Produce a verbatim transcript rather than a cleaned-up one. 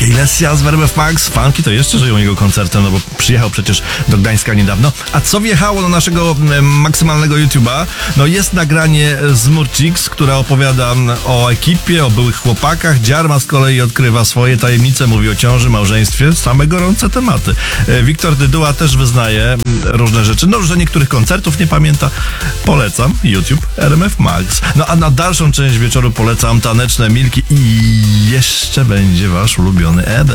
Iglesias w R M F Max. Fanki to jeszcze żyją jego koncertem, no bo przyjechał przecież do Gdańska niedawno. A co wjechało na naszego maksymalnego YouTube'a? No jest nagranie z Murcix, która opowiada o ekipie, o byłych chłopakach. Dziarma z kolei odkrywa swoje tajemnice, mówi o ciąży, małżeństwie. Same gorące tematy. Wiktor Dyduła też wyznaje różne rzeczy. No, że niektórych koncertów nie pamięta. Polecam YouTube R M F Max. No a na dalszą część wieczoru polecam taneczne Milki i jeszcze będzie wasz ulubiony Eden.